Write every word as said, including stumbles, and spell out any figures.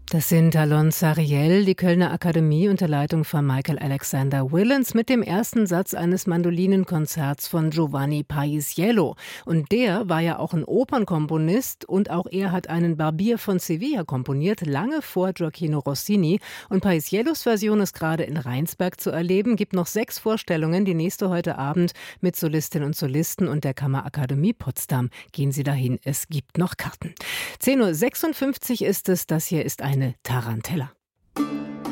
Das sind Alon Sariel, die Kölner Akademie unter Leitung von Michael Alexander Willens mit dem ersten Satz eines Mandolinenkonzerts von Giovanni Paisiello. Und der war ja auch ein Opernkomponist und auch er hat einen Barbier von Sevilla komponiert, lange vor Gioacchino Rossini. Und Paisiellos Version ist gerade in Rheinsberg zu erleben, gibt noch sechs Vorstellungen, die nächste heute Abend mit Solistinnen und Solisten und der Kammerakademie Potsdam. Gehen Sie dahin, es gibt noch Karten. zehn Uhr sechsundfünfzig ist es, das hier ist ein eine Tarantella.